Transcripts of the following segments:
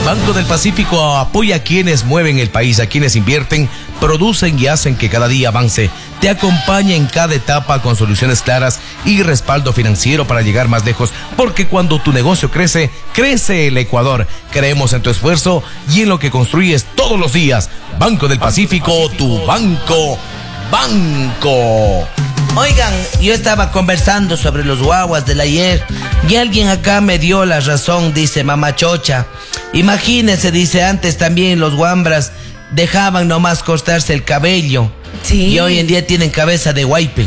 Banco del Pacífico apoya a quienes mueven el país, a quienes invierten, producen y hacen que cada día avance. Te acompaña en cada etapa con soluciones claras y respaldo financiero para llegar más lejos, porque cuando tu negocio crece, crece el Ecuador. Creemos en tu esfuerzo y en lo que construyes todos los días. Banco del Pacífico, tu banco. Oigan, yo estaba conversando sobre los guaguas del ayer y alguien acá me dio la razón, dice Mamá Chocha. Imagínense, dice, antes también los guambras dejaban nomás cortarse el cabello. Sí. Y hoy en día tienen cabeza de guaype.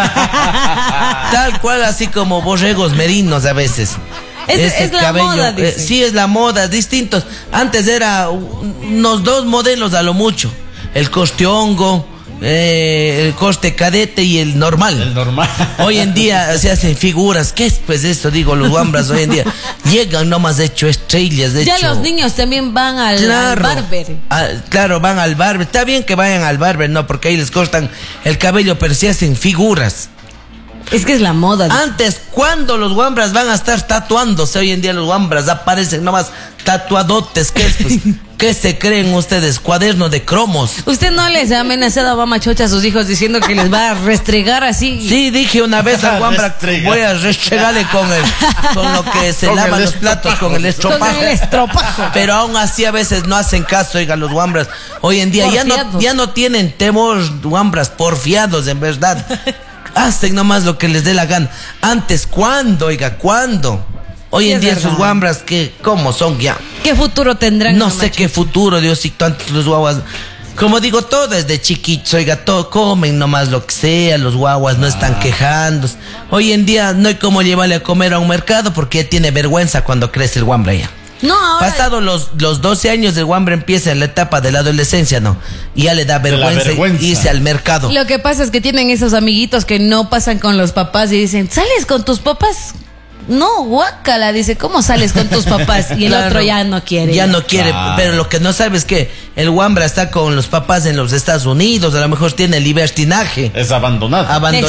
Tal cual, así como borregos merinos a veces. Es la cabello, moda, dice. Sí, es la moda, distintos. Antes era unos 2 modelos a lo mucho. El coste hongo, el coste cadete y el normal. El normal. Hoy en día se hacen figuras. ¿Qué es pues esto? Digo, los guambras hoy en día llegan nomás hecho estrellas. Ya los niños también van al barber. Claro, van al barber. Está bien que vayan al barber, no, porque ahí les cortan el cabello, pero se hacen figuras. Es que es la moda. Antes, ¿cuándo los guambras van a estar tatuándose? Hoy en día los guambras aparecen nomás tatuadotes. ¿Qué es, pues? ¿Qué se creen ustedes? Cuaderno de cromos. ¿Usted no les ha amenazado a Mamá Chocha a sus hijos diciendo que les va a restregar así? Sí, dije una vez al guambra, voy a restregarle con lo que se lavan los platos, con el estropajo. Con el estropajo. Pero aún así a veces no hacen caso, oigan, los guambras. Hoy en día ya no tienen temor, guambras, porfiados, en verdad. Hacen nomás lo que les dé la gana. Antes, ¿cuándo? Oiga, ¿cuándo? Hoy en día sus guambras, ¿cómo son ya? ¿Qué futuro tendrán? No sé qué futuro, Diosito. Antes los guaguas, como digo, todo desde chiquitos, oiga, todo comen nomás lo que sea, los guaguas no están quejándose. Hoy en día no hay como llevarle a comer a un mercado porque ya tiene vergüenza cuando crece el guambra ya. No, ahora... Pasado los 12 años del guambra empieza en la etapa de la adolescencia, ¿no? Y ya le da vergüenza irse al mercado. Lo que pasa es que tienen esos amiguitos que no pasan con los papás y dicen, ¿sales con tus papás? No, guácala, dice, ¿cómo sales con tus papás? Y el otro ya no quiere. Ya no quiere, pero lo que no sabe es que el guambra está con los papás en los Estados Unidos, a lo mejor tiene libertinaje. Es abandonado.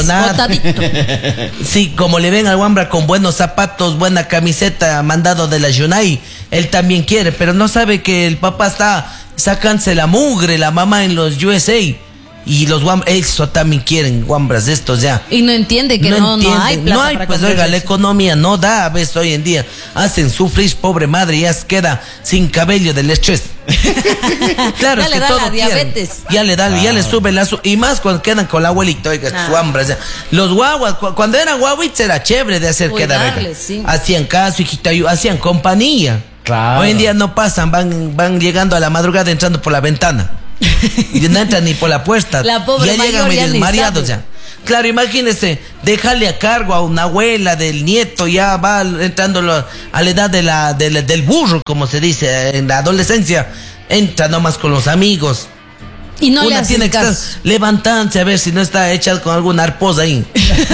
Sí, como le ven al guambra con buenos zapatos, buena camiseta, mandado de la Yunai, él también quiere, pero no sabe que el papá está sacándose la mugre, la mamá en los USA. Y los guambras, eso también quieren, guambras estos ya. Y no entiende que no hay plata. No hay, pues oiga, la economía no da, a veces hoy en día hacen sufrir, pobre madre, ya se queda sin cabello del estrés. Claro, ya es le que da todo la diabetes. Ya le sube la y más cuando quedan con la abuelita, oiga, sus guambras. Ya. Los guaguas, cuando eran guaguitos era chévere de hacer quedar, sí. Hacían caso, hijita, hacían compañía. Claro. Hoy en día no pasan, van llegando a la madrugada entrando por la ventana. Y no entran ni por la puerta. La pobre ya llegan medio mareados ya. Claro, imagínese, dejarle a cargo a una abuela del nieto, ya va entrando a la edad del burro, como se dice, en la adolescencia. Entra nomás con los amigos. Y no una le tiene que estar levantándose a ver si no está hecha con alguna arposa ahí.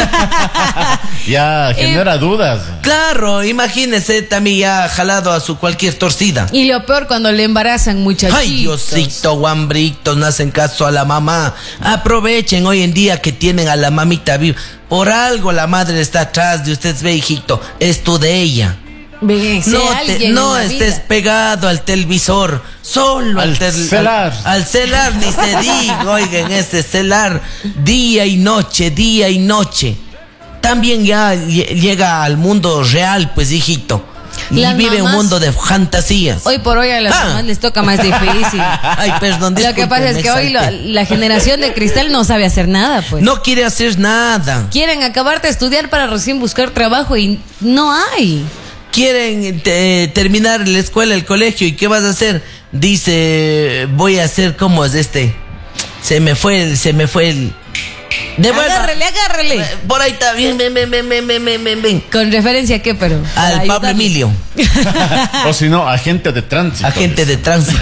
Ya genera dudas. Claro, imagínese también ya jalado a su cualquier torcida. Y lo peor cuando le embarazan muchachitos. Ay, Diosito, guambritos, no hacen caso a la mamá. Aprovechen hoy en día que tienen a la mamita viva. Por algo la madre está atrás de usted, ve, hijito, esto de ella. No estés pegado al televisor, solo al celar. Al celar ni se diga, oigan, este celar día y noche. También ya llega al mundo real, pues, hijito. Y vive un mundo de fantasías. Hoy por hoy a las mamás les toca más difícil. Ay, perdón, lo que pasa es que hoy la generación de cristal no sabe hacer nada, pues. No quiere hacer nada. Quieren acabar de estudiar para recién buscar trabajo y no hay. Quieren terminar la escuela, el colegio, ¿y qué vas a hacer? Dice, voy a hacer, ¿cómo es este? Se me fue el... Agárrele. Por ahí está, bien, ven. ¿Con referencia a qué, pero? Al Pablo Emilio. O si no, agente de tránsito. Agente de tránsito.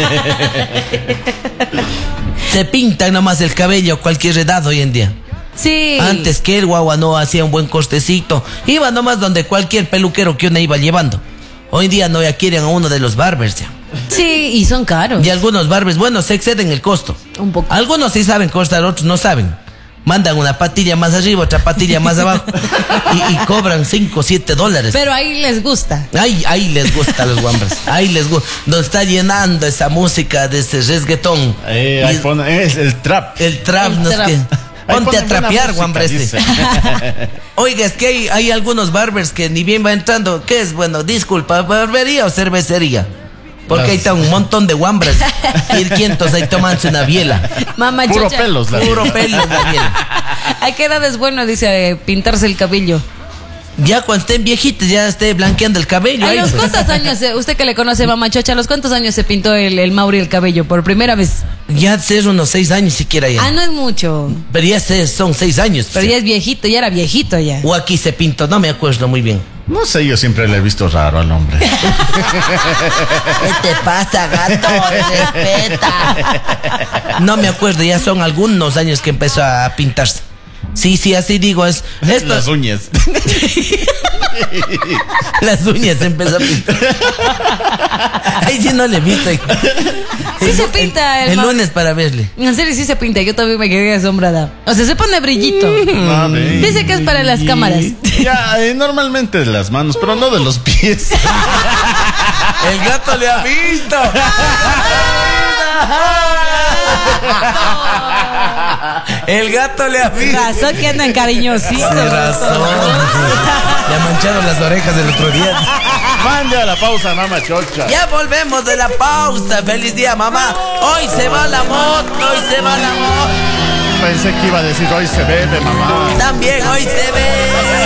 Se pintan nomás el cabello cualquier edad hoy en día. Sí. Antes que el guagua no hacía un buen cortecito, iba nomás donde cualquier peluquero que uno iba llevando. Hoy en día no, ya quieren a uno de los barbers ya. Sí, y son caros. Y algunos barbers, bueno, se exceden el costo. Un poco. Algunos sí saben cortar, otros no saben. mandan una patilla más arriba, otra patilla más abajo y cobran 5 o 7 dólares. Pero ahí les gusta. Ahí les gusta a los guambras. Ahí les gusta. Nos está llenando esa música de ese reggaetón. Ahí ponen, es el trap. El trap, El no trap. es que. Ahí Ponte a ponen buena trapear, música, guambra este. dice. Oiga, es que hay algunos barbers que ni bien va entrando. ¿Qué es? Bueno, disculpa, ¿barbería o cervecería? Porque ahí está un montón de guambras. Y el quientos ahí tomándose una biela. Mamá Puro Chocha, pelos, la Puro vida. pelo la biela. ¿a qué edad es bueno, dice, pintarse el cabello? Ya cuando estén viejitos, ya esté blanqueando el cabello. ¿A ahí, los pues. cuántos años, usted que le conoce, Mamá Chocha, a los cuántos años se pintó el Mauri el cabello por primera vez? Ya ser unos 6 años siquiera ya. Ah, no es mucho. Pero ya son 6 años. Pero ya es viejito, ya era viejito ya. O aquí se pintó, no me acuerdo muy bien. No sé, yo siempre le he visto raro al hombre. ¿Qué te pasa, gato? Respeta. No me acuerdo, ya son algunos años que empezó a pintarse. Sí, así digo, es esto. Las uñas. Las uñas se empezó a pintar. Ay, sí no le he visto. Sí se pinta el Mauri. lunes para verle. En serio, sí se pinta. Yo también me quedé asombrada. O sea, se pone brillito. A ver. Dice que es para las cámaras. Ya, normalmente de las manos, pero no de los pies. El gato le ha visto. El gato le ha visto. Razón que andan cariñositos. Tiene razón. Le mancharon las orejas el otro día. Mande a la pausa, mamá Chocha. Ya volvemos de la pausa. Feliz día, mamá. Hoy se va la moto, hoy se va la moto. Pensé que iba a decir hoy se bebe, mamá. También hoy se ve.